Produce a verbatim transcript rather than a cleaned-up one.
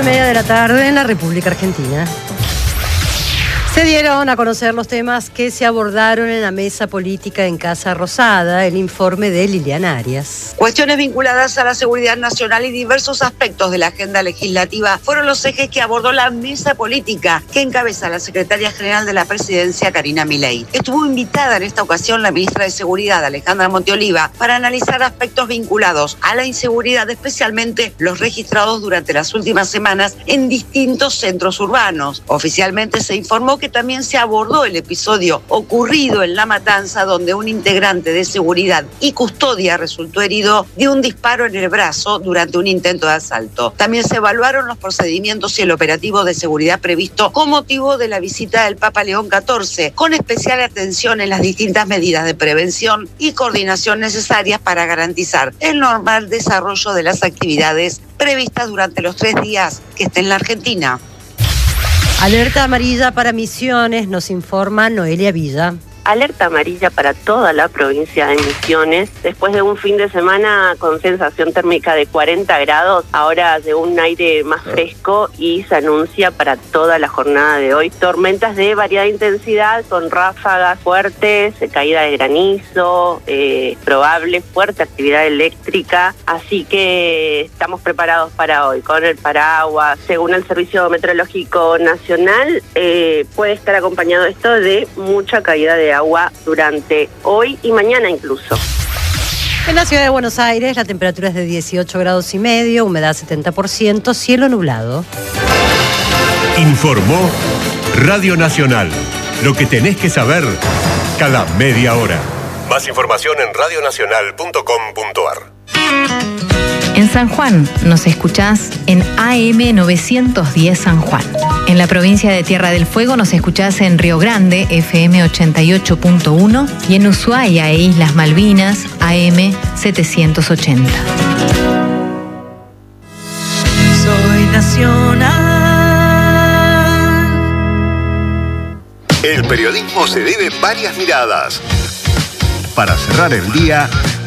media de la tarde en la República Argentina. Se dieron a conocer los temas que se abordaron en la mesa política en Casa Rosada, el informe de Liliana Arias. Cuestiones vinculadas a la seguridad nacional y diversos aspectos de la agenda legislativa fueron los ejes que abordó la mesa política que encabeza la secretaria general de la presidencia, Karina Milei. Estuvo invitada en esta ocasión la ministra de Seguridad, Alejandra Monteoliva, para analizar aspectos vinculados a la inseguridad, especialmente los registrados durante las últimas semanas en distintos centros urbanos. Oficialmente se informó que también se abordó el episodio ocurrido en La Matanza, donde un integrante de seguridad y custodia resultó herido de un disparo en el brazo durante un intento de asalto. También se evaluaron los procedimientos y el operativo de seguridad previsto con motivo de la visita del Papa León catorce, con especial atención en las distintas medidas de prevención y coordinación necesarias para garantizar el normal desarrollo de las actividades previstas durante los tres días que esté en la Argentina. Alerta amarilla para Misiones, nos informa Noelia Villa. Alerta amarilla para toda la provincia de Misiones. Después de un fin de semana con sensación térmica de cuarenta grados, ahora de un aire más fresco y se anuncia para toda la jornada de hoy tormentas de variada intensidad con ráfagas fuertes, caída de granizo, eh, probable fuerte actividad eléctrica. Así que estamos preparados para hoy con el paraguas. Según el Servicio Meteorológico Nacional, eh, puede estar acompañado esto de mucha caída de agua durante hoy y mañana incluso. En la ciudad de Buenos Aires la temperatura es de dieciocho grados y medio, humedad setenta por ciento, cielo nublado. Informó Radio Nacional. Lo que tenés que saber cada media hora. Más información en radio nacional punto com punto a r. En San Juan nos escuchás en A M novecientos diez San Juan. En la provincia de Tierra del Fuego nos escuchás en Río Grande, F M ochenta y ocho punto uno, y en Ushuaia e Islas Malvinas, A M setecientos ochenta. Soy nacional. El periodismo se debe varias miradas. Para cerrar el día,